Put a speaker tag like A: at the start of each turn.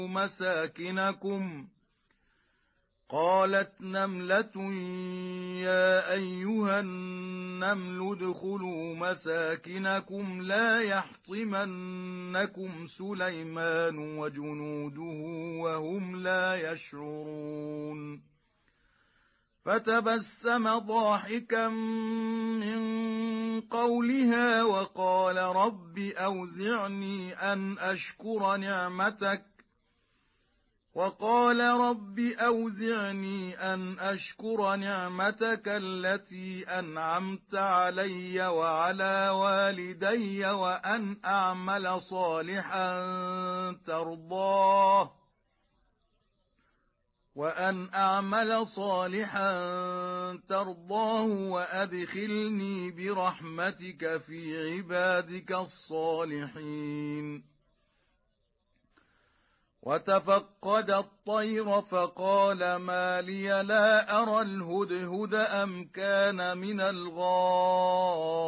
A: مساكنكم قالت نملة يا أيها النمل ادخلوا مساكنكم لا يحطمنكم سليمان وجنوده وهم لا يشعرون فتبسم ضاحكا من قولها وقال رب أوزعني أن أشكر نعمتك التي أنعمت علي وعلى والدي وأن أعمل صالحا ترضاه وأدخلني برحمتك في عبادك الصالحين وتفقد الطير فقال ما لي لا أرى الهدهد أم كان من الغائبين